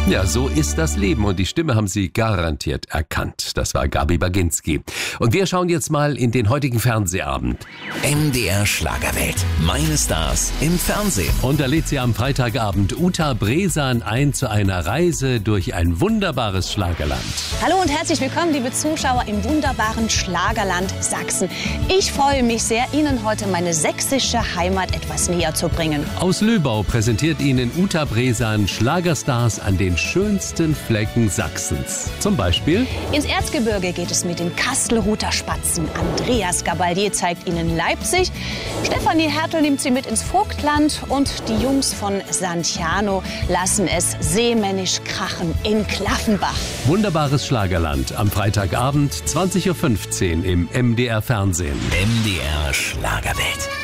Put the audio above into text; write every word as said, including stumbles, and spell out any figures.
Ja, so ist das Leben und die Stimme haben Sie garantiert erkannt. Das war Gabi Baginski. Und wir schauen jetzt mal in den heutigen Fernsehabend. M D R Schlagerwelt. Meine Stars im Fernsehen. Und da lädt sie am Freitagabend Uta Bresan ein zu einer Reise durch ein wunderbares Schlagerland. Hallo und herzlich willkommen, liebe Zuschauer im wunderbaren Schlagerland Sachsen. Ich freue mich sehr, Ihnen heute meine sächsische Heimat etwas näher zu bringen. Aus Löbau präsentiert Ihnen Uta Bresan Schlagerstars an den schönsten Flecken Sachsens. Zum Beispiel: Ins Erzgebirge geht es mit den Kastelruther Spatzen. Andreas Gabalier zeigt Ihnen Leipzig. Stefanie Hertel nimmt Sie mit ins Vogtland. Und die Jungs von Santiano lassen es seemännisch krachen in Klaffenbach. Wunderbares Schlagerland am Freitagabend zwanzig Uhr fünfzehn im M D R Fernsehen. M D R Schlagerwelt.